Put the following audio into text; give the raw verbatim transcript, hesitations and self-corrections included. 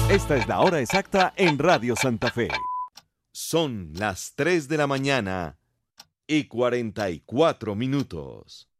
Esta es la hora exacta en Radio Santa Fe. Son las tres de la mañana y cuarenta y cuatro minutos.